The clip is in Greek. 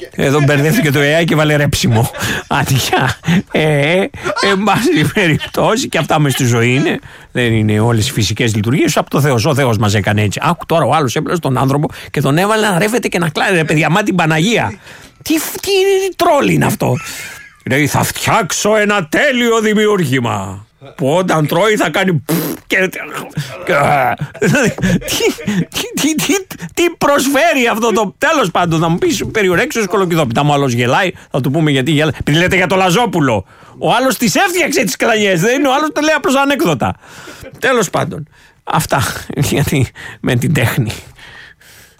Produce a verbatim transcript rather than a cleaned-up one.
Εδώ μπερδεύτηκε το έι άι και βάλε ρέψιμο. Ατυχιά. Ε, εν πάση περιπτώσει, και αυτά μες στη ζωή είναι. Δεν είναι όλες οι φυσικές λειτουργίες. Από το Θεός, ο Θεός μας έκανε έτσι. Άκου τώρα, ο άλλος έπλασε τον άνθρωπο και τον έβαλε να ρεύεται και να κλάει. Ρε παιδιά, μα την Παναγία. Τι, τι τρόλ είναι αυτό. Λέει, θα φτιάξω ένα τέλειο δημιούργημα που όταν τρώει θα κάνει και... Τι προσφέρει αυτό το... Τέλος πάντων, θα μου πεις περιορέξιος κολοκυδόπιτα. Μου άλλος γελάει, θα του πούμε γιατί γελάει. Επειδή λέτε για το Λαζόπουλο. Ο άλλος τις έφτιαξε τις κλανιές, δεν είναι, ο άλλος το λέει απλώς ανέκδοτα. Τέλος πάντων, αυτά γιατί με την τέχνη.